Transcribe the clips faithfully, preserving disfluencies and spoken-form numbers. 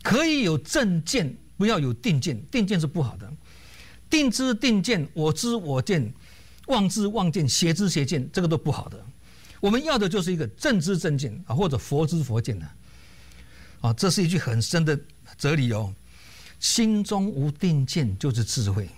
可以有正见，不要有定见，定见是不好的。定知定见，我知我见，妄知妄见，邪知邪见，这个都不好的。我们要的就是一个正知正见啊，或者佛知佛见的啊，这是一句很深的哲理哦。心中无定见就是智慧，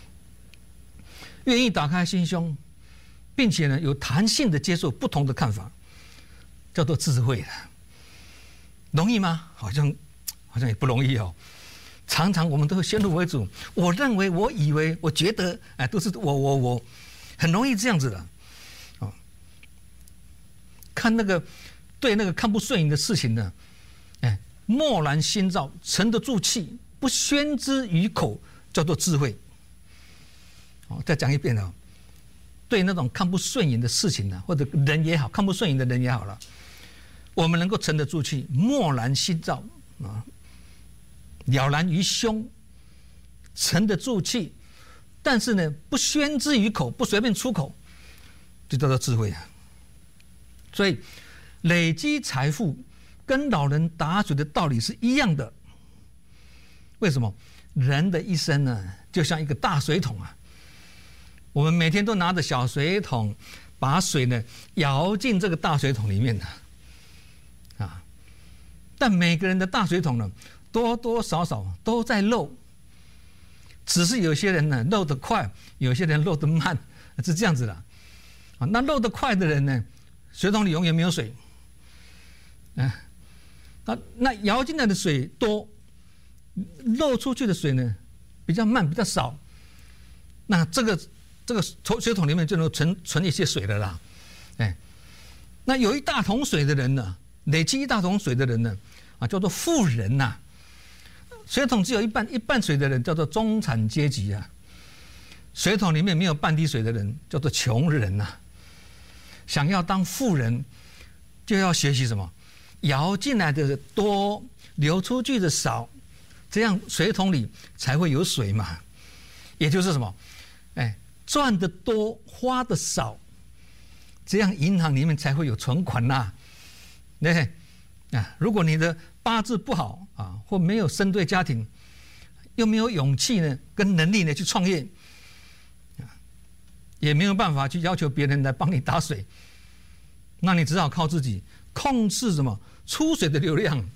愿意打开心胸，并且呢有弹性的接受不同的看法，叫做智慧了。容易吗？好像好像也不容易哦。常常我们都会先入为主，我认为、我以为、我觉得，哎，都是我我我，很容易这样子的。哦，看那个对那个看不顺眼的事情呢，哎，默然心照，沉得住气，不宣之于口，叫做智慧。哦，再讲一遍哦，对那种看不顺眼的事情呢，或者人也好，看不顺眼的人也好了，我们能够沉得住气，默然心照啊。了然于胸，沉得住气，但是呢，不宣之于口，不随便出口，就叫做智慧啊。所以，累积财富跟老人打水的道理是一样的。为什么？人的一生呢，就像一个大水桶啊，我们每天都拿着小水桶，把水呢舀进这个大水桶里面的啊。但每个人的大水桶呢，多多少少都在漏，只是有些人呢漏得快，有些人漏得慢，是这样子的啊。那漏得快的人呢，水桶里永远没有水，啊，那那舀进来的水多，漏出去的水呢比较慢，比较少，那这个这个水桶里面就能存存一些水了啦，哎，那有一大桶水的人呢，累积一大桶水的人呢，啊，叫做富人呐、啊。水桶只有一半一半水的人叫做中产阶级啊，水桶里面没有半滴水的人叫做穷人呐、啊。想要当富人，就要学习什么？舀进来的多，流出去的少，这样水桶里才会有水嘛。也就是什么？哎，赚的多，花的少，这样银行里面才会有存款呐、啊。对，啊，如果你的八字不好啊，或没有生对家庭，又没有勇气呢，跟能力呢去创业，啊，也没有办法去要求别人来帮你打水，那你只好靠自己控制什么出水的流量，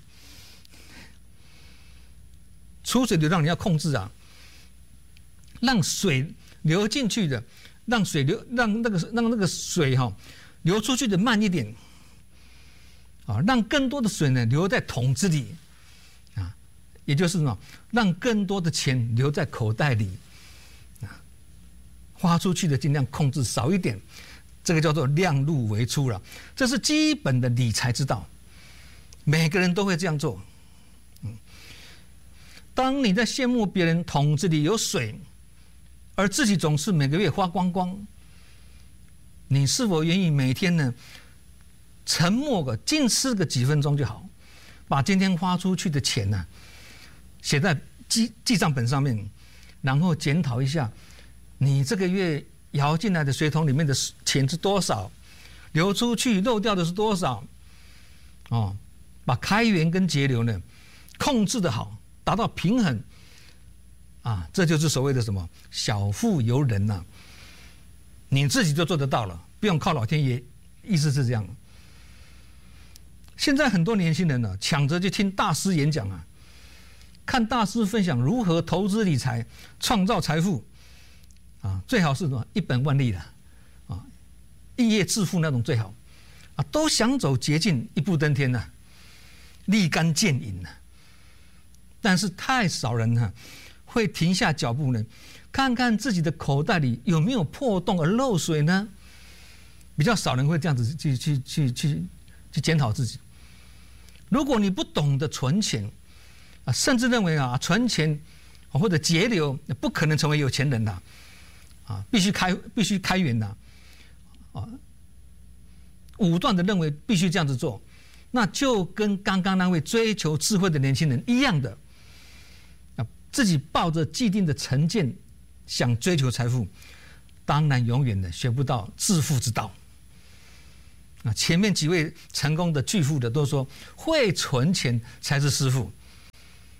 出水流量你要控制啊，让水流进去的，让水流让那个让那个水哈、哦、流出去的慢一点。啊，让更多的水呢留在桶子里，啊，也就是什么，让更多的钱留在口袋里，啊，花出去的尽量控制少一点，这个叫做量入为出了，这是基本的理财之道，每个人都会这样做。嗯，当你在羡慕别人桶子里有水，而自己总是每个月花光光，你是否愿意每天呢？沉默个，静思个几分钟就好，把今天花出去的钱呢、啊，写在记记账本上面，然后检讨一下，你这个月舀进来的水桶里面的钱是多少，流出去漏掉的是多少，哦，把开源跟节流呢控制得好，达到平衡，啊，这就是所谓的什么小富由人呐、啊，你自己就做得到了，不用靠老天爷，意思是这样。现在很多年轻人呢、啊，抢着去听大师演讲啊，看大师分享如何投资理财、创造财富，啊，最好是什么一本万利的，啊，一夜致富那种最好，啊，都想走捷径，一步登天呐、啊，立竿见影呐、啊。但是太少人呢、啊，会停下脚步呢，看看自己的口袋里有没有破洞而漏水呢？比较少人会这样子去去去去去检讨自己。如果你不懂得存钱，啊，甚至认为啊，存钱或者节流不可能成为有钱人的，啊，必须开必须开源的，啊，武断的认为必须这样子做，那就跟刚刚那位追求智慧的年轻人一样的，啊，自己抱着既定的成见想追求财富，当然永远的学不到致富之道。啊，前面几位成功的巨富的都说，会存钱才是师傅。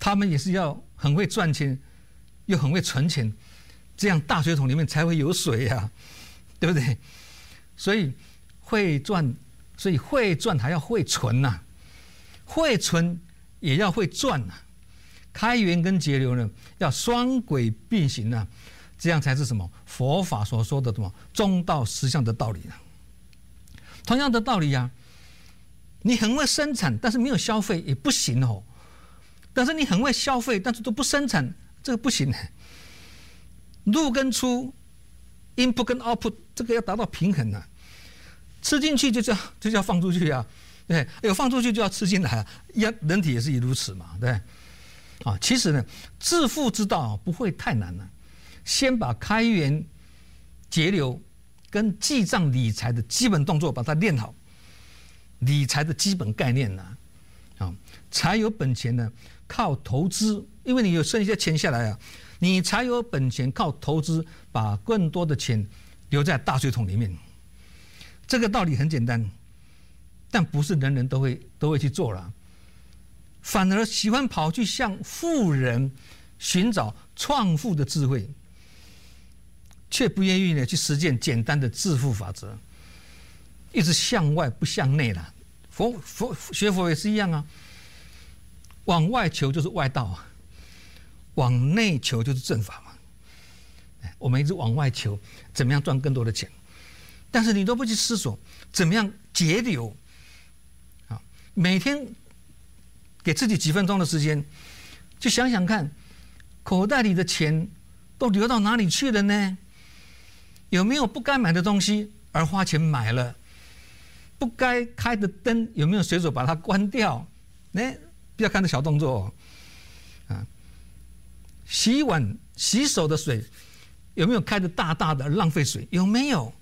他们也是要很会赚钱，又很会存钱，这样大水桶里面才会有水呀、啊，对不对？所以会赚，所以会赚还要会存呐、啊，会存也要会赚呐、啊。开源跟节流呢，要双轨并行呐、啊，这样才是什么佛法所说的什么中道实相的道理啊。同样的道理啊，你很会生产，但是没有消费也不行哦。但是你很会消费，但是都不生产，这个不行。入跟出 ，input 跟 output， 这个要达到平衡啊。吃进去就叫就叫放出去啊，对，有放出去就要吃进来啊，人人体也是如此嘛，对。啊，其实呢，致富之道不会太难了、啊，先把开源、节流跟记账理财的基本动作把它练好，理财的基本概念呢、啊，啊，才有本钱呢靠投资，因为你有剩一些钱下来啊，你才有本钱靠投资把更多的钱留在大水桶里面。这个道理很简单，但不是人人都会都会去做了。反而喜欢跑去向富人寻找创富的智慧，却不愿意呢去实践简单的致富法则，一直向外不向内了。佛佛学佛也是一样啊，往外求就是外道啊，往内求就是正法嘛。我们一直往外求，怎么样赚更多的钱，但是你都不去思索怎么样节流啊，每天给自己几分钟的时间，就想想看，口袋里的钱都流到哪里去了呢？有没有不该买的东西而花钱买了？不该开的灯有没有随手把它关掉？哎，不要看这小动作哦，啊，洗碗洗手的水有没有开的大大的浪费水？有没有？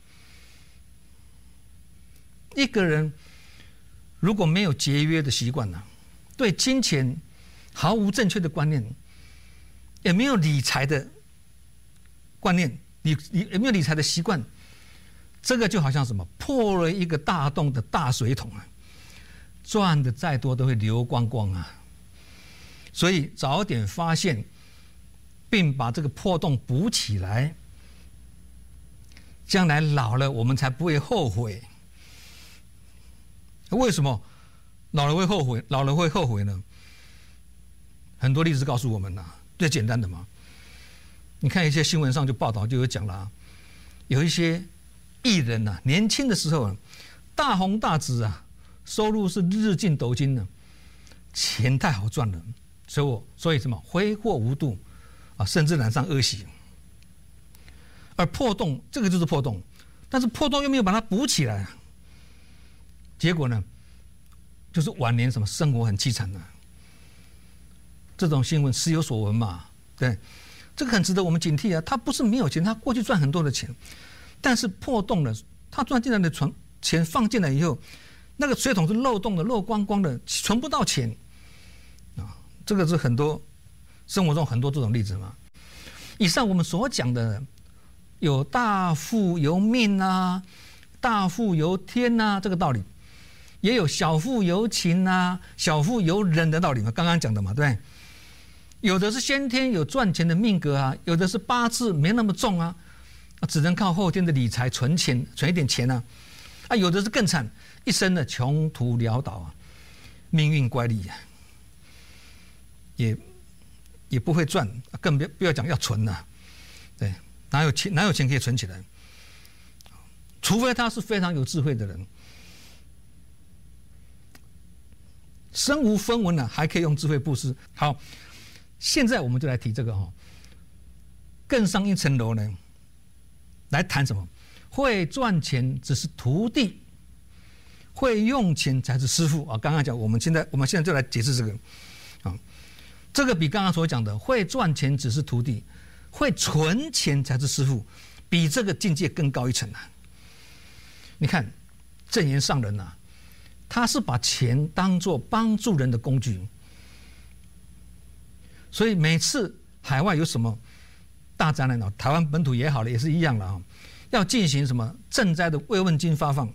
一个人如果没有节约的习惯呢？对金钱毫无正确的观念，也没有理财的观念，你你也没有理财的习惯，这个就好像什么破了一个大洞的大水桶啊，赚的再多都会流光光啊。所以早点发现，并把这个破洞补起来，将来老了我们才不会后悔。为什么？老了会后悔，老了会后悔呢？很多例子告诉我们呐、啊，最简单的嘛。你看一些新闻上就报道就有讲了、啊，有一些艺人呐、啊，年轻的时候啊，大红大紫啊，收入是日进斗金的，钱太好赚了，所以我所以什么挥霍无度啊，甚至染上恶习。而破洞，这个就是破洞，但是破洞又没有把它补起来、啊，结果呢？就是晚年什么生活很凄惨的、啊，这种新闻时有所闻嘛？对，这个很值得我们警惕啊！他不是没有钱，他过去赚很多的钱，但是破洞了，他赚进来的存钱放进来以后，那个水桶是漏洞的，漏光光的，存不到钱啊！这个是很多生活中很多这种例子嘛。以上我们所讲的有大富由命啊，大富由天啊，这个道理。也有小富由勤啊，小富由人的道理嘛，刚刚讲的嘛，对不对？有的是先天有赚钱的命格啊，有的是八字没那么重啊，只能靠后天的理财存钱，存一点钱啊，啊，有的是更惨，一生的穷途潦倒啊，命运乖戾啊，也也不会赚，更不不要讲要存了、啊，对，哪有钱哪有钱可以存起来？除非他是非常有智慧的人。身无分文呢、啊，还可以用智慧布施。好，现在我们就来提这个哈、哦，更上一层楼呢，来谈什么？会赚钱只是徒弟，会用钱才是师傅啊。刚刚讲，我们现在我们现在就来解释这个啊，这个比刚刚所讲的会赚钱只是徒弟，会存钱才是师傅，比这个境界更高一层啊。你看正言上人啊。他是把钱当作帮助人的工具，所以每次海外有什么大灾难啊，台湾本土也好了，也是一样了啊，要进行什么赈灾的慰问金发放，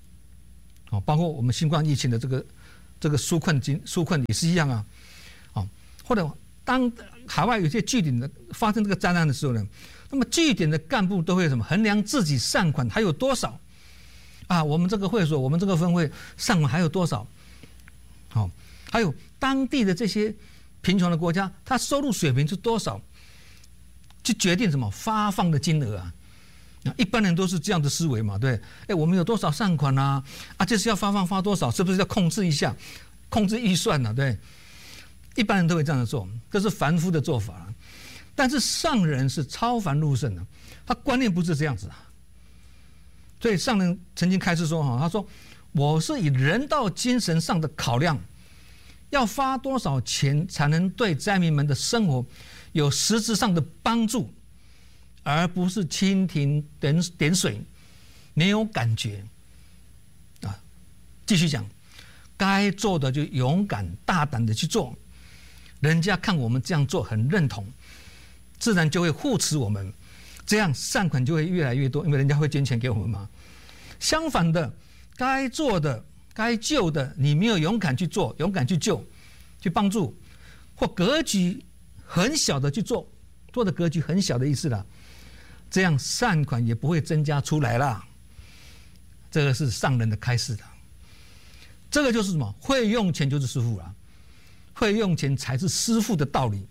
哦，包括我们新冠疫情的这个这个纾困金纾困也是一样啊，哦， 或者当海外有些据点的发生这个灾难的时候呢，那么据点的干部都会什么衡量自己善款还有多少啊？我们这个会所，我们这个分会善款还有多少？好、哦，还有当地的这些贫穷的国家，它收入水平是多少？去决定什么发放的金额啊？一般人都是这样的思维嘛，对？哎，我们有多少善款啊？啊，这是要发放发多少？是不是要控制一下，控制预算呢、啊？对，一般人都会这样做，这是凡夫的做法。但是上人是超凡入圣的，他观念不是这样子啊。所以上人曾经开示说哈，他说我是以人道精神上的考量，要发多少钱才能对灾民们的生活有实质上的帮助。而不是蜻蜓点点水，没有感觉啊。继续讲，该做的就勇敢大胆的去做，人家看我们这样做很认同，自然就会护持我们，这样善款就会越来越多，因为人家会捐钱给我们嘛。相反的，该做的、该救的，你没有勇敢去做，勇敢去救、去帮助，或格局很小的去做，做的格局很小的意思啦。这样善款也不会增加出来啦。这个是上人的开示的。这个就是什么？会用钱就是师父啦，会用钱才是师父的道理。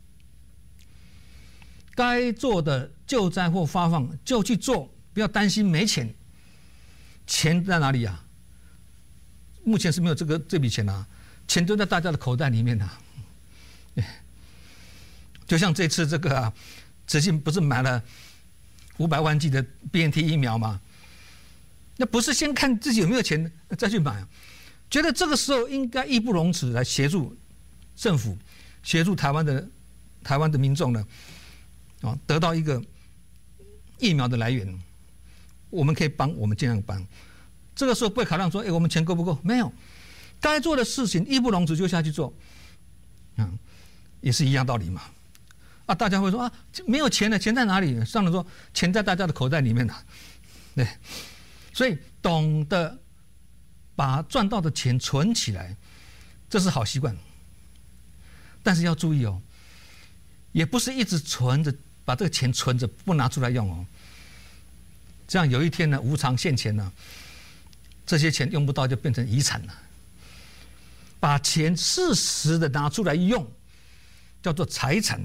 该做的救灾或发放就去做，不要担心没钱。钱在哪里啊？目前是没有这个这笔钱啊，钱都在大家的口袋里面啊。就像这次这个啊，慈信不是买了五百万剂的 B N T 疫苗吗？那不是先看自己有没有钱再去买，觉得这个时候应该义不容辞来协助政府，协助台湾的台湾的民众呢，啊，得到一个疫苗的来源，我们可以帮，我们尽量帮。这个时候不会考量说，哎，我们钱够不够？没有，该做的事情义不容辞就下去做，嗯，也是一样道理嘛。啊，大家会说啊，没有钱了，钱在哪里？上人说，钱在大家的口袋里面呢。对，所以懂得把赚到的钱存起来，这是好习惯。但是要注意哦，也不是一直存着，把这个钱存着不拿出来用哦。这样有一天呢，无常现前呢，这些钱用不到就变成遗产了。把钱适时的拿出来用，叫做财产。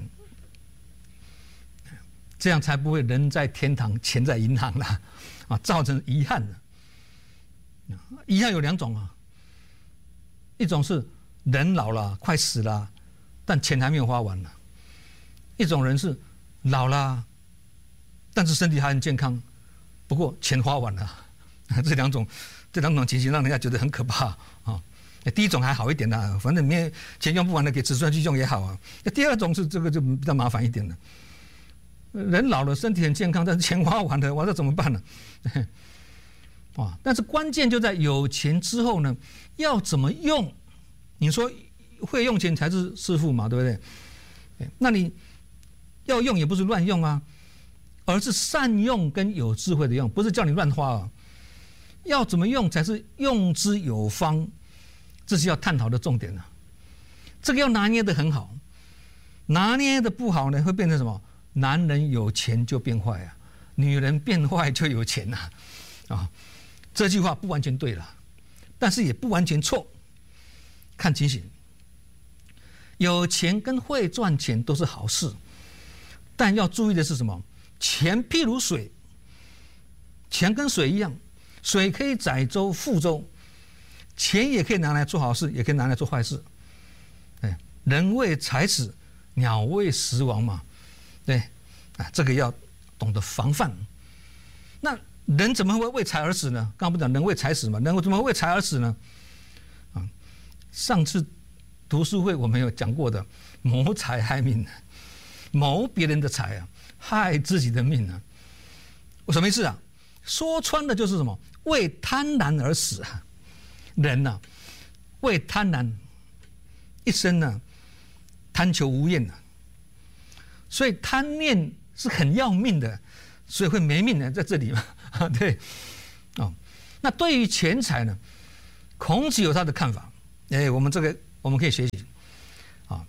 这样才不会人在天堂，钱在银行啦，啊，造成遗憾的。遗憾有两种啊，一种是人老了快死了，但钱还没有花完呢；一种人是老了，但是身体还很健康，不过钱花完了。这两种，这两种情形让人家觉得很可怕啊。第一种还好一点的，反正没钱用不完的，给子孙去用也好啊。第二种是这个就比较麻烦一点的。人老了，身体很健康，但是钱花完了，我这怎么办呢？啊！但是关键就在有钱之后呢，要怎么用？你说会用钱才是师父嘛，对不对？那你要用也不是乱用啊，而是善用跟有智慧的用，不是叫你乱花啊。要怎么用才是用之有方，这是要探讨的重点啊。这个要拿捏得很好，拿捏的不好呢，会变成什么？男人有钱就变坏啊，女人变坏就有钱呐，啊，这句话不完全对了，但是也不完全错，看情形。有钱跟会赚钱都是好事，但要注意的是什么？钱譬如水，钱跟水一样，水可以载舟覆舟，钱也可以拿来做好事，也可以拿来做坏事。哎，人为财死，鸟为食亡嘛。对，啊，这个要懂得防范。那人怎么会为财而死呢？刚刚不讲人为财死嘛？人怎么会为财而死呢？啊，上次读书会我们有讲过的，谋财害命，谋别人的财啊，害自己的命啊。我什么意思啊？说穿了就是什么？为贪婪而死啊！人呐、啊，为贪婪，一生呢、啊，贪求无厌啊。所以贪念是很要命的，所以会没命的在这里嘛，对，哦，那对于钱财呢，孔子有他的看法，哎，我们这个我们可以学习，啊，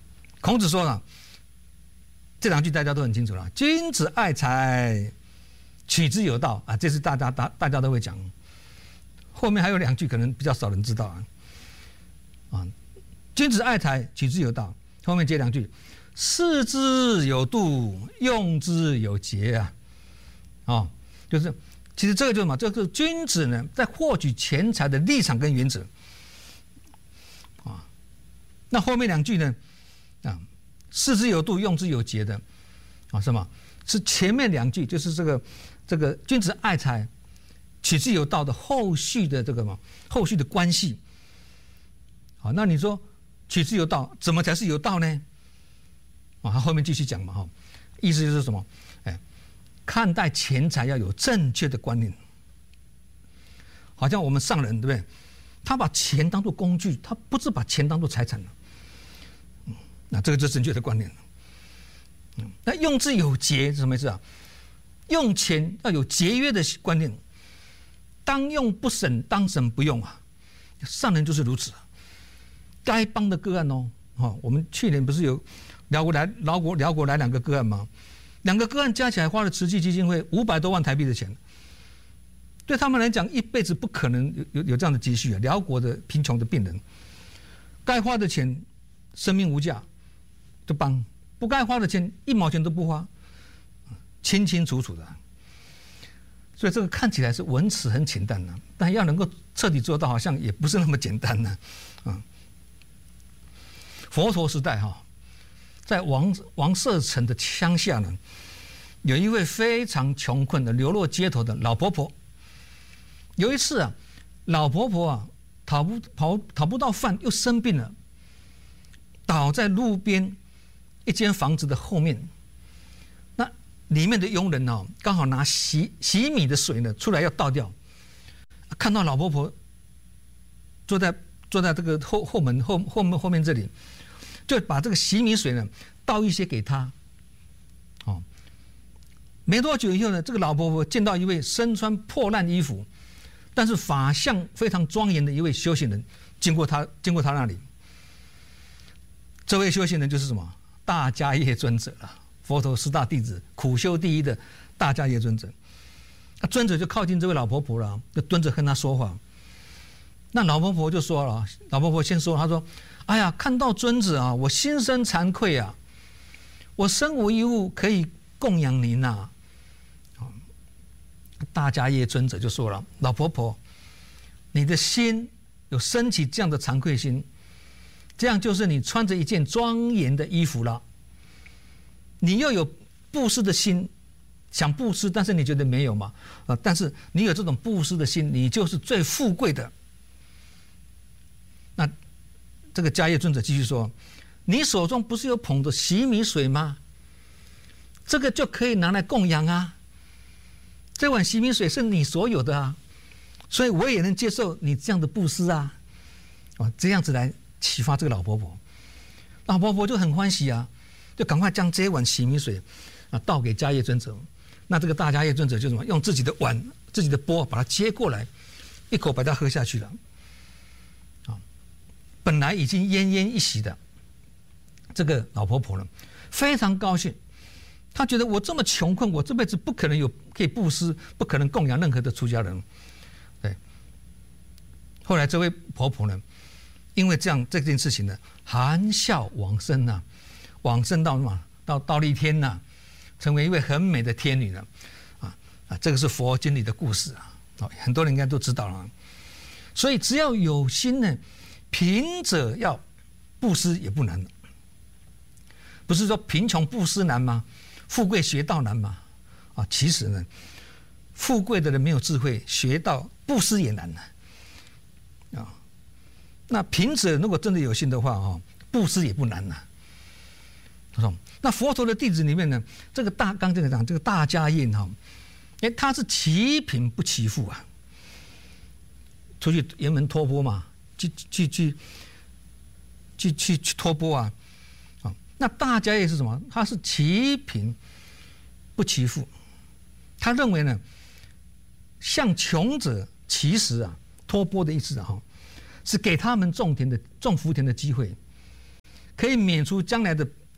孔子说了，这两句大家都很清楚了：君子爱财，取之有道啊，这是大家大大家都会讲。后面还有两句可能比较少人知道啊，啊，君子爱财，取之有道。后面接两句：视之有度，用之有节啊，啊，就是其实这个就是嘛，这个君子呢在获取钱财的立场跟原则啊。那后面两句呢，啊，视之有度，用之有节的啊，是吗？是前面两句就是这个这个君子爱财，取之有道的后续的这个嘛，后续的关系。好，那你说取之有道，怎么才是有道呢？啊，他后面继续讲嘛，哈，意思就是什么？哎，看待钱财要有正确的观念。好像我们上人对不对？他把钱当作工具，他不是把钱当作财产了。嗯，那这个就是正确的观念了。嗯，那用之有节是什么意思啊？用钱要有节约的观念。当用不省，当省不用啊！上人就是如此。该帮的个案哦，哦，我们去年不是有辽国来辽国辽国来两个个案吗？两个个案加起来花了慈济基金会五百多万台币的钱，对他们来讲一辈子不可能有有有这样的积蓄啊！辽国的贫穷的病人，该花的钱生命无价就帮，不该花的钱一毛钱都不花，清清楚楚的。所以这个看起来是文辞很简单的，但要能够彻底做到，好像也不是那么简单的。嗯，佛陀时代哈，在王王舍城的乡下呢，有一位非常穷困的流落街头的老婆婆。有一次啊，老婆婆啊讨不讨讨不到饭，又生病了，倒在路边一间房子的后面。里面的佣人哦，刚好拿洗洗米的水呢出来要倒掉，看到老婆婆坐在坐在这个后后门后后门后面这里，就把这个洗米水呢倒一些给她。哦，没多久以后呢，这个老婆婆见到一位身穿破烂衣服，但是法相非常庄严的一位修行人经过他经过他那里。这位修行人就是什么？大迦叶尊者了。佛陀十大弟子，苦修第一的大迦叶尊者，那尊者就靠近这位老婆婆了，就蹲着跟她说话。那老婆婆就说了，老婆婆先说，她说：“哎呀，看到尊者啊，我心生惭愧啊，我身无一物可以供养您呐。”大迦叶尊者就说了：“老婆婆，你的心有升起这样的惭愧心，这样就是你穿着一件庄严的衣服了。你又有布施的心，想布施，但是你觉得没有嘛？啊，但是你有这种布施的心，你就是最富贵的。”那这个迦叶尊者继续说：“你手中不是有捧着洗米水吗？这个就可以拿来供养啊。这碗洗米水是你所有的啊，所以我也能接受你这样的布施啊。”哦，这样子来启发这个老婆婆，老婆婆就很欢喜啊。就赶快将这一碗洗米水啊倒给迦叶尊者。那这个大迦叶尊者就什么，用自己的碗、自己的钵把它接过来，一口把它喝下去了。啊，本来已经奄奄一息的这个老婆婆呢，非常高兴。她觉得我这么穷困，我这辈子不可能有可以布施，不可能供养任何的出家人。对。后来这位婆婆呢，因为这样这件事情呢，含笑往生啊。往生到什么？到忉利天呐、啊，成为一位很美的天女了，啊啊！这个是佛经里的故事啊，哦，很多人应该都知道了。所以只要有心呢，贫者要布施也不难。不是说贫穷布施难吗？富贵学道难吗？啊，其实呢，富贵的人没有智慧，学道布施也难呢。啊，那贫者如果真的有心的话，哦，布施也不难呐。那佛陀的弟子里面呢，这个大刚这个讲这个大迦叶哈，哎，他是齐贫不齐富啊，出去沿门托钵嘛，去去去去去去托钵啊，啊，那大迦叶是什么？他是齐贫不齐富，他认为呢，向穷者乞食啊，托钵的意思啊，是给他们种田的种福田的机会，可以免除将来的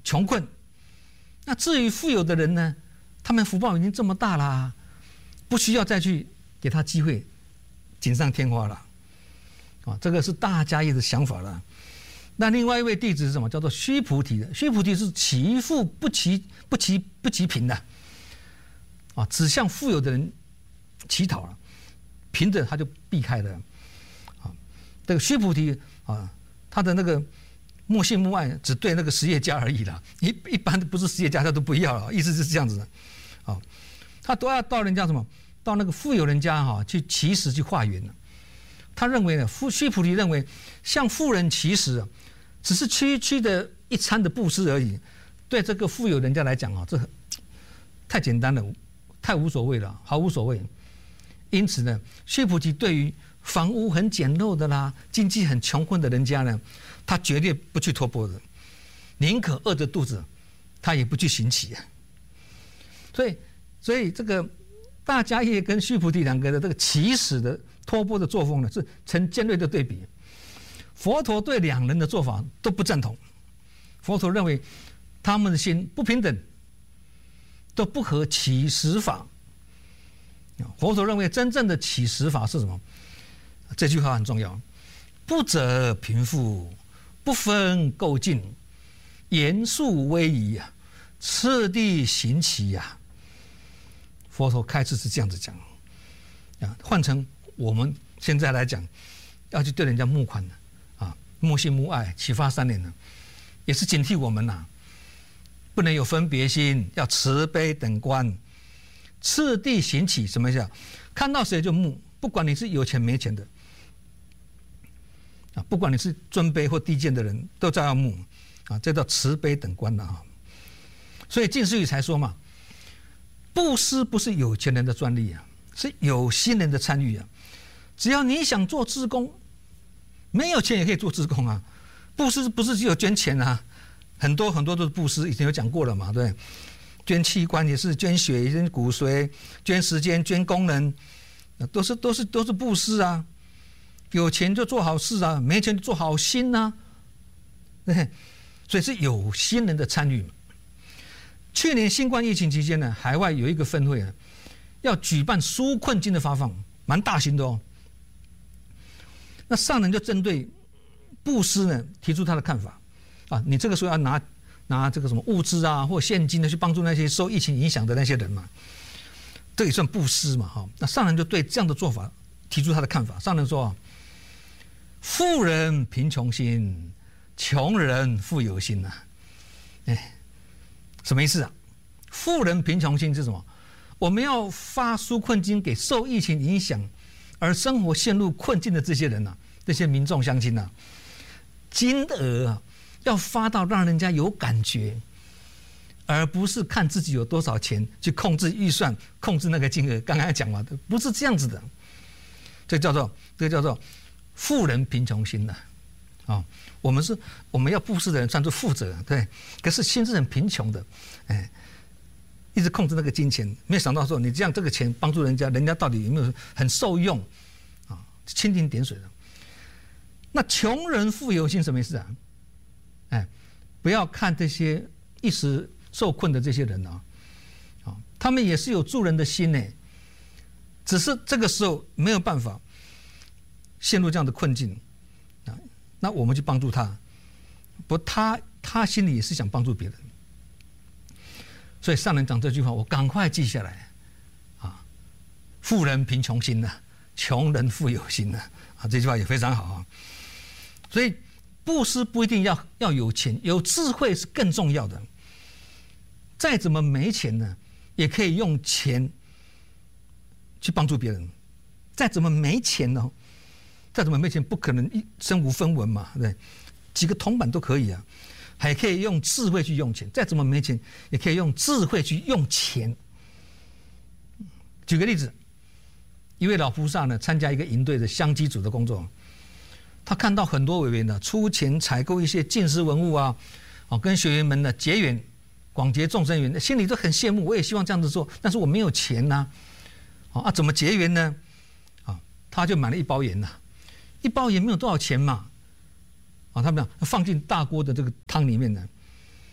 穷困。那至于富有的人呢，他们福报已经这么大啦，不需要再去给他机会，锦上添花了。啊，这个是大迦叶的想法了。那另外一位弟子是什么？叫做须菩提的。须菩提是其富不其不其不其贫的，啊，只向富有的人乞讨了，贫的他就避开了。啊，这个须菩提啊，他的那个莫信莫爱，只对那个实业家而已啦。一一般不是实业家，他都不要了，意思是这样子的。啊，他都要到人家什么，到那个富有人家哈、啊、去乞食去化缘了。他认为呢，须菩提认为向富人乞食啊，只是区区的一餐的布施而已，对这个富有人家来讲啊，这太简单了，太无所谓了，毫无所谓。因此呢，须菩提对于房屋很简陋的啦，经济很穷困的人家呢，他绝对不去托钵的，宁可饿着肚子，他也不去行乞啊。所以，所以这个大迦叶跟须菩提两个的这个乞食的托钵的作风呢，是成尖锐的对比。佛陀对两人的做法都不赞同，佛陀认为他们的心不平等，都不合乞食法。佛陀认为真正的乞食法是什么？这句话很重要：不择贫富，不分垢净，严肃威仪啊，次第行乞呀。佛陀开始是这样子讲啊，换成我们现在来讲，要去对人家募款的啊，莫信莫爱，启发三年呢，也是警惕我们呐、啊，不能有分别心，要慈悲等观，次第行乞。什么意思啊？看到谁就募，不管你是有钱没钱的啊，不管你是尊卑或低贱的人，都照样募啊，这叫慈悲等观的啊。所以近思语才说嘛，布施不是有钱人的专利啊，是有心人的参与啊。只要你想做志工，没有钱也可以做志工啊。布施不是只有捐钱啊，很多很多都是布施，以前有讲过了嘛，对。捐器官也是，捐血、捐骨髓、捐时间、捐功能，都是都是都是布施啊。有钱就做好事啊，没钱就做好心啊，对。所以是有心人的参与嘛。去年新冠疫情期间呢，海外有一个分会啊，要举办纾困金的发放，蛮大型的哦。那上人就针对布施呢提出他的看法啊，你这个时候要拿拿这个什么物资啊或现金呢去帮助那些受疫情影响的那些人嘛，这也算布施嘛哈。那上人就对这样的做法提出他的看法。上人说啊，富人贫穷心，穷人富有心呐、啊。哎。什么意思啊？富人贫穷心是什么？我们要发纾困金给受疫情影响而生活陷入困境的这些人呐、啊，这些民众乡亲呐，金额啊要发到让人家有感觉，而不是看自己有多少钱去控制预算、控制那个金额。刚才讲嘛，不是这样子的。这叫做这叫做富人贫穷心呐、啊，啊。我们是我们要布施的人算作富者，对，可是心是很贫穷的，哎，一直控制那个金钱，没有想到说你这样这个钱帮助人家，人家到底有没有很受用啊？蜻蜓点水的。那穷人富有心什么意思啊？哎，不要看这些一时受困的这些人啊，啊，他们也是有助人的心呢，只是这个时候没有办法陷入这样的困境。那我们去帮助他，不，他他心里也是想帮助别人，所以上人讲这句话，我赶快记下来，啊，富人贫穷心呐、啊，穷人富有心呐、啊，啊，这句话也非常好啊。所以布施不一定要要有钱，有智慧是更重要的。再怎么没钱呢，也可以用钱去帮助别人。再怎么没钱呢？再怎么没钱，不可能一身无分文嘛，对，几个铜板都可以啊，还可以用智慧去用钱。再怎么没钱，也可以用智慧去用钱。举个例子，一位老菩萨呢，参加一个营队的香积组的工作，他看到很多委员呢出钱采购一些净施文物啊，哦，跟学员们呢结缘，广结众生缘，心里都很羡慕，我也希望这样子做，但是我没有钱呐、啊，啊，怎么结缘呢？啊，他就买了一包盐呐、啊。一包盐没有多少钱嘛，啊，他们讲放进大锅的这个汤里面呢，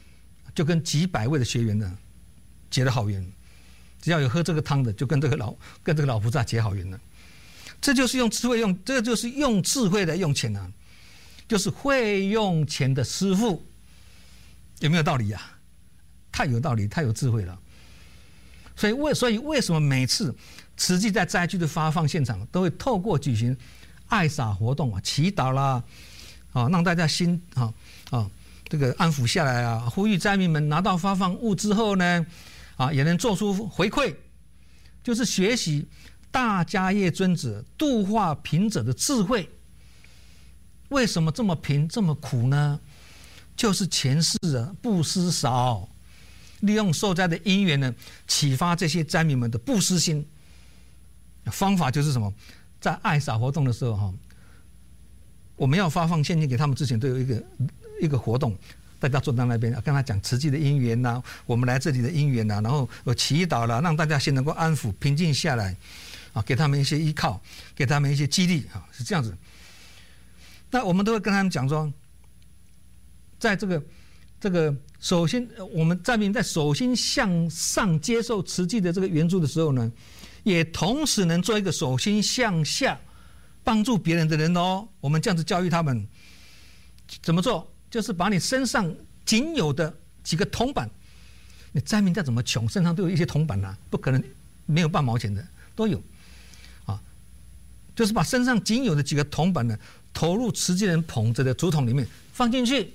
就跟几百位的学员呢结了好缘。只要有喝这个汤的，就跟这个老跟这个老菩萨结好缘了。这就是用智慧用，这个就是用智慧来用钱啊，就是会用钱的师父，有没有道理呀、啊？太有道理，太有智慧了。所以为所以为什么每次慈济在灾区的发放现场，都会透过举行爱洒活动啊、祈祷啦，啊，让大家心啊啊这个安抚下来啊，呼吁灾民们拿到发放物之后呢，啊，也能做出回馈，就是学习大迦叶尊者度化贫者的智慧。为什么这么贫这么苦呢？就是前世啊布施少，利用受灾的因缘呢，启发这些灾民们的布施心。方法就是什么？在爱洒活动的时候哈，我们要发放现金给他们之前，都有一个一个活动，大家坐在那边，跟他讲慈济的因缘呐，我们来这里的因缘呐，然后有祈祷啦，让大家先能够安抚、平静下来，啊，给他们一些依靠，给他们一些激励啊，是这样子。那我们都会跟他们讲说，在这个这个首先，我们灾民在手心向上接受慈济的这个援助的时候呢，也同时能做一个手心向下帮助别人的人哦。我们这样子教育他们，怎么做？就是把你身上仅有的几个铜板，你灾民再怎么穷，身上都有一些铜板啊，不可能没有半毛钱的，都有啊。就是把身上仅有的几个铜板呢，投入慈济人捧着的竹筒里面放进去，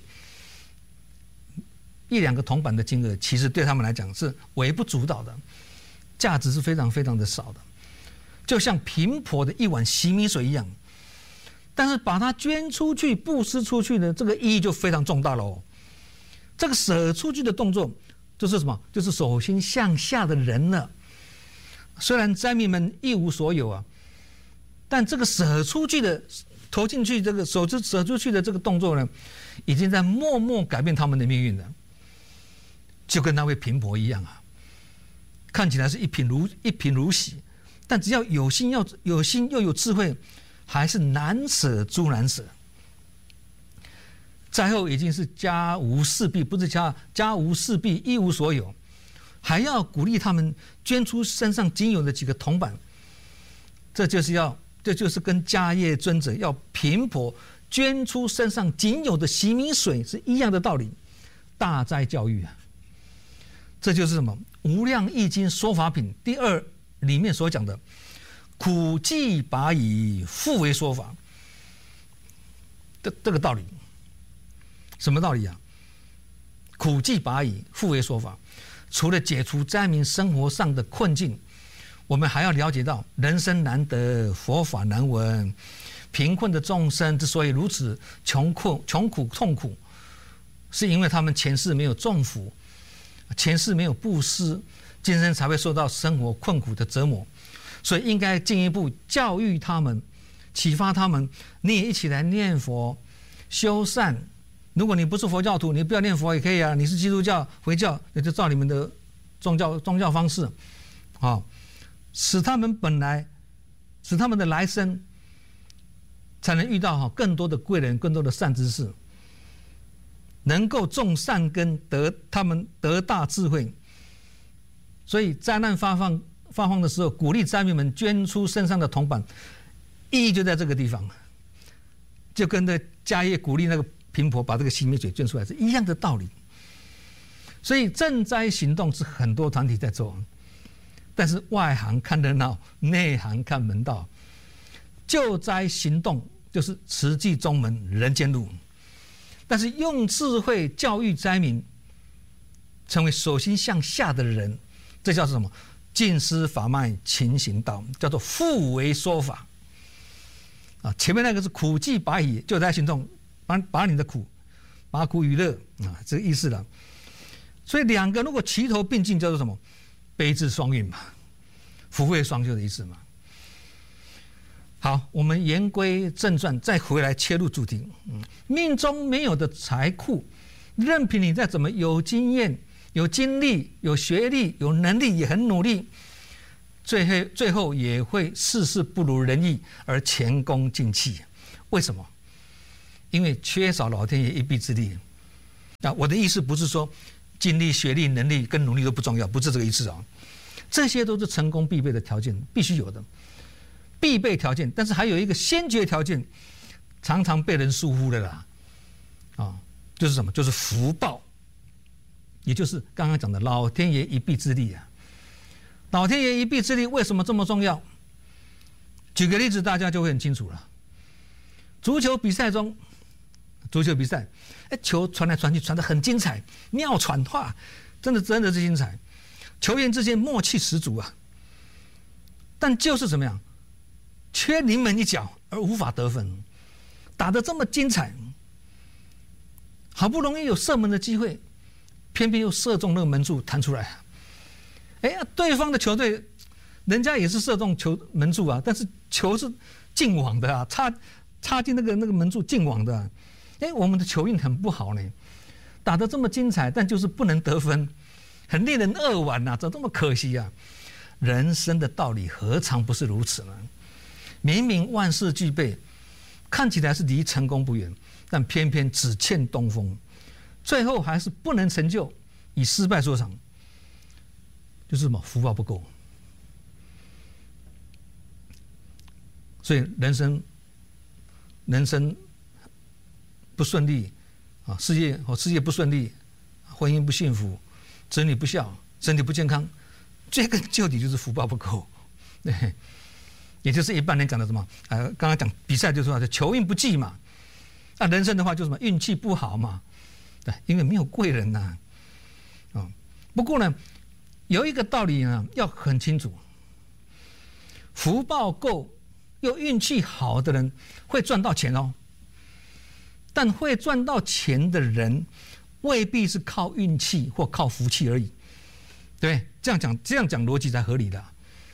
一两个铜板的金额，其实对他们来讲是微不足道的，价值是非常非常的少的，就像贫婆的一碗洗米水一样。但是把它捐出去、布施出去呢，这个意义就非常重大了哦。这个舍出去的动作，就是什么？就是手心向下的人了。虽然灾民们一无所有啊，但这个舍出去的、投进去这个手指舍出去的这个动作呢，已经在默默改变他们的命运了。就跟那位贫婆一样啊，看起来是一贫如一贫如洗，但只要有心要有心又有智慧，还是难舍诸难舍。灾后已经是家无四壁，不是家家无四壁，一无所有，还要鼓励他们捐出身上仅有的几个铜板，这就是要，这就是跟迦叶尊者要贫婆捐出身上仅有的洗米水是一样的道理。大灾教育啊，这就是什么？无量易经说法品第二里面所讲的。苦济拔以复为说法，这这个道理，什么道理啊？苦济拔以复为说法，除了解除灾民生活上的困境，我们还要了解到人生难得，佛法难闻。贫困的众生之所以如此穷困、穷苦、痛苦，是因为他们前世没有种福，前世没有布施，今生才会受到生活困苦的折磨。所以应该进一步教育他们，启发他们，你也一起来念佛修善。如果你不是佛教徒，你不要念佛也可以啊，你是基督教回教，那就照你们的宗教宗教方式啊，使他们本来使他们的来生才能遇到更多的贵人，更多的善知识，能够种善根，得他们得大智慧。所以灾难发放发放的时候，鼓励灾民们捐出身上的铜板，意义就在这个地方，就跟那迦叶鼓励那个贫婆把这个洗米水捐出来是一样的道理。所以赈灾行动是很多团体在做，但是外行看热闹，内行看门道。救灾行动就是慈济宗门人间路，但是用智慧教育灾民，成为手心向下的人，这叫什么？尽施法脉勤行道，叫做复为说法啊。前面那个是苦济拔以，救灾行动，把把你的苦，把苦与乐啊，这个意思了。所以两个如果齐头并进，叫做什么？悲智双运嘛，福慧双修的意思嘛。好，我们言归正传，再回来切入主题。嗯，命中没有的财库，任凭你再怎么有经验、有经历、有学历、有能力，也很努力，最后最后也会事事不如人意，而前功尽弃。为什么？因为缺少老天爷一臂之力。啊，我的意思不是说精力、学历、能力跟努力都不重要，不是这个意思啊。这些都是成功必备的条件，必须有的必备条件。但是还有一个先决条件，常常被人疏忽的啦，啊，就是什么？就是福报，也就是刚刚讲的老天爷一臂之力啊。老天爷一臂之力为什么这么重要？举个例子，大家就会很清楚了。足球比赛中，足球比赛，哎，球传来传去，传得很精彩，妙传哇，真的真的是精彩，球员之间默契十足啊。但就是怎么样，缺临门一脚而无法得分，打得这么精彩，好不容易有射门的机会，偏偏又射中那个门柱弹出来。哎呀，对方的球队，人家也是射中球门柱啊，但是球是进网的啊，插插进那个那个门柱进网的啊。哎，我们的球运很不好呢，打得这么精彩，但就是不能得分，很令人扼腕呐，怎么这么可惜啊？人生的道理何尝不是如此呢？明明万事俱备，看起来是离成功不远，但偏偏只欠东风，最后还是不能成就，以失败收场。就是什么福报不够，所以人生人生不顺利啊，事业哦事业不顺利，婚姻不幸福，子女不孝，身体不健康，追根究底就是福报不够，对，也就是一般人讲的什么呃，刚刚讲比赛就说球运不济嘛，那人生的话就是什么运气不好嘛，对，因为没有贵人呐、啊，哦，不过呢。有一个道理呢，要很清楚：福报够又运气好的人会赚到钱哦，但会赚到钱的人未必是靠运气或靠福气而已，对，这样讲这样讲逻辑才合理的，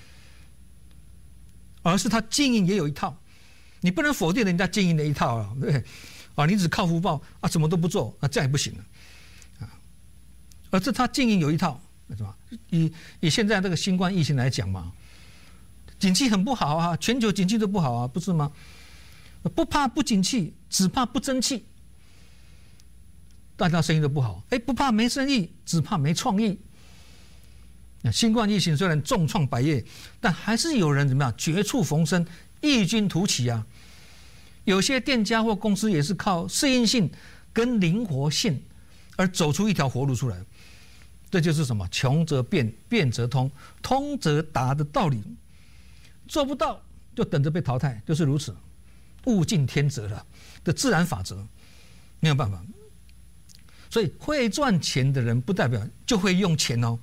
而是他经营也有一套，你不能否定人家经营的一套啊，对，啊，你只靠福报啊，什么都不做啊，这样也不行了，啊，而是他经营有一套。是吧？以以现在这个新冠疫情来讲嘛，景气很不好啊，全球景气都不好啊，不是吗？不怕不景气，只怕不争气。大家生意都不好，哎，不怕没生意，只怕没创意。新冠疫情虽然重创百业，但还是有人怎么样绝处逢生，异军突起啊。有些店家或公司也是靠适应性跟灵活性而走出一条活路出来。这就是什么？穷则变，变则通，通则达的道理。做不到就等着被淘汰，就是如此。物竞天择了的自然法则，没有办法。所以会赚钱的人，不代表就会用钱哦。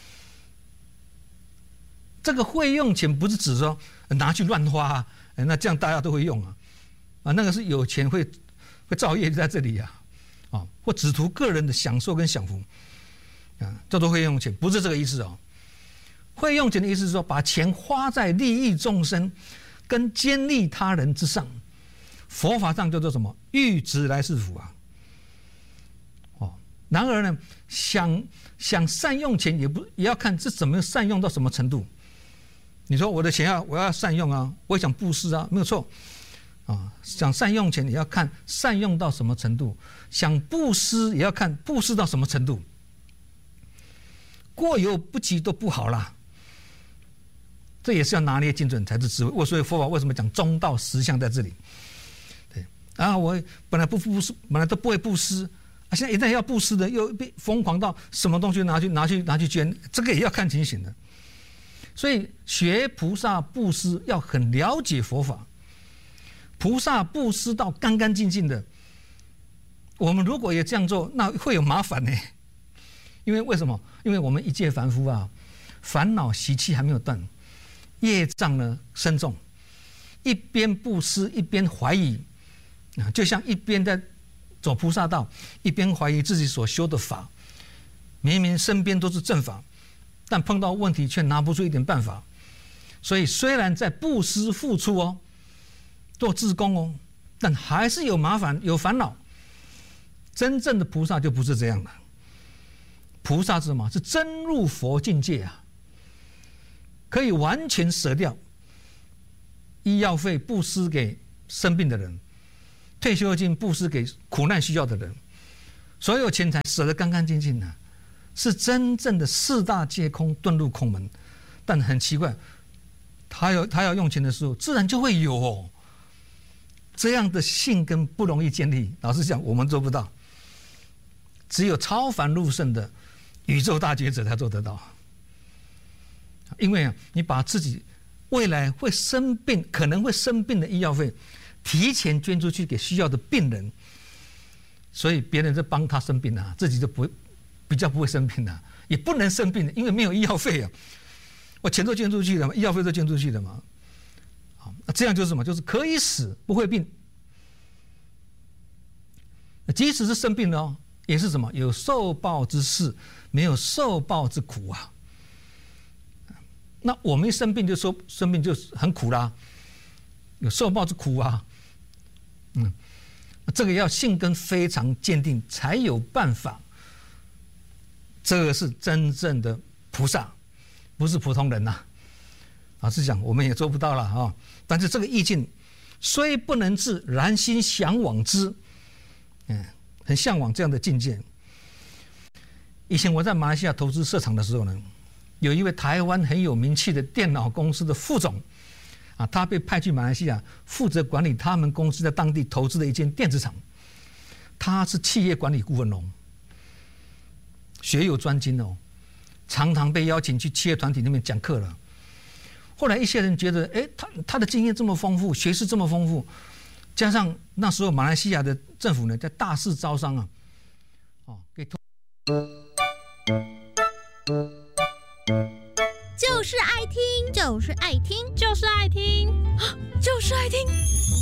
这个会用钱，不是指说拿去乱花啊，那这样大家都会用啊，啊，那个是有钱会会造业在这里啊，啊，或只图个人的享受跟享福。啊，叫做会用钱，不是这个意思哦。会用钱的意思是说，把钱花在利益众生跟兼利他人之上。佛法上叫做什么？欲直来是福啊。哦，然而呢，想想善用钱，也不也要看是怎么善用到什么程度。你说我的钱要我要善用啊，我也想布施啊，没有错啊。想善用钱也要看善用到什么程度，想布施也要看布施到什么程度。过犹不及都不好啦，这也是要拿捏精准才是智慧。我所以佛法为什么讲中道实相在这里？对啊，我本来不布施，本来都不会布施啊，现在一旦要布施的，又疯狂到什么东西拿去拿去拿去捐，这个也要看情形的。所以学菩萨布施要很了解佛法，菩萨布施到干干净净的，我们如果也这样做，那会有麻烦呢。因为为什么？因为我们一介凡夫啊，烦恼习气还没有断，业障呢深重，一边布施一边怀疑啊，就像一边在走菩萨道，一边怀疑自己所修的法，明明身边都是正法，但碰到问题却拿不出一点办法。所以虽然在布施付出哦，做志工哦，但还是有麻烦有烦恼。真正的菩萨就不是这样的。菩萨是什么？是真入佛境界啊，可以完全舍掉医药费布施给生病的人，退休金布施给苦难需要的人，所有钱财舍得干干净净的， 是真正的四大皆空，遁入空门。但很奇怪，他要他要用钱的时候，自然就会有哦。这样的信根不容易建立，老实讲，我们做不到。只有超凡入圣的宇宙大觉者才做得到。因为啊，你把自己未来会生病、可能会生病的医药费提前捐出去给需要的病人，所以别人在帮他生病啊，自己就不比较不会生病啊，也不能生病，因为没有医药费啊。我钱都捐出去了嘛，医药费都捐出去了嘛。好，那这样就是什么？就是可以死不会病。即使是生病了哦，也是什么？有受报之事，没有受报之苦啊。那我们一生病就说生病就很苦啦，有受报之苦啊，嗯，这个要信根非常坚定才有办法。这个是真正的菩萨，不是普通人呐、啊。老实讲，我们也做不到了啊。但是这个意境虽不能至，然心向往之，嗯，很向往这样的境界。以前我在马来西亚投资设厂的时候呢，有一位台湾很有名气的电脑公司的副总，啊，他被派去马来西亚负责管理他们公司在当地投资的一间电子厂。他是企业管理顾问哦，学有专精哦，常常被邀请去企业团体那边讲课了。后来一些人觉得，哎，他他的经验这么丰富，学识这么丰富，加上那时候马来西亚的政府呢在大肆招商啊，哦，给投。 就是爱听， 就是爱听， 就是爱听，就是爱听。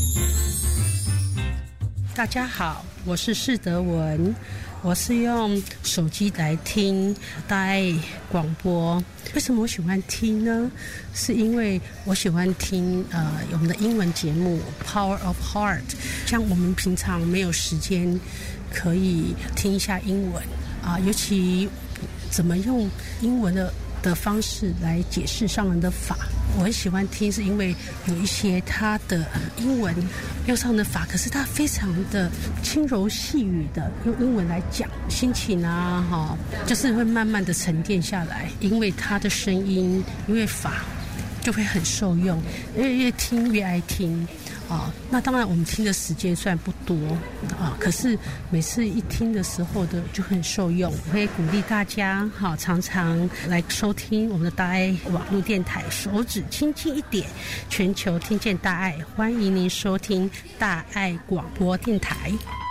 大家好，我是释德文，我是用手机来听大爱广播。为什么我喜欢听呢？是因为我喜欢听呃我们的英文节目 Power of Heart， 像我们平常没有时间可以听一下英文啊、呃，尤其怎么用英文的的方式来解释上人的法，我很喜欢听，是因为有一些他的英文用上人的法，可是他非常的轻柔细语的用英文来讲心情啊，哈，就是会慢慢的沉淀下来，因为他的声音，因为法就会很受用，越越听越爱听。啊，那当然我们听的时间虽然不多啊，可是每次一听的时候的就很受用。我会鼓励大家好，常常来收听我们的大爱网络电台，手指轻轻一点，全球听见大爱，欢迎您收听大爱广播电台。